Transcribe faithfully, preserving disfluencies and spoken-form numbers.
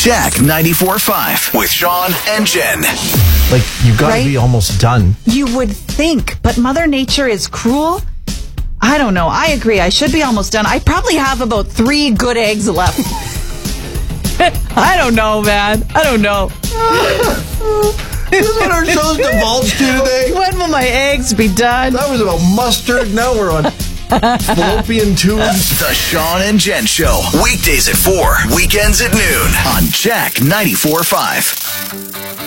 Jack ninety-four point five with Sean and Jen. Like, you've got to Right? be almost done. You would think, but Mother Nature is cruel. I don't know. I agree. I should be almost done. I probably have about three good eggs left. I don't know, man. I don't know. This is what our show's divulged to today. When will my eggs be done? That was about mustard. Now we're on fallopian tubes. The Sean and Jen Show. Weekdays at four, weekends at noon on Jack ninety-four point five.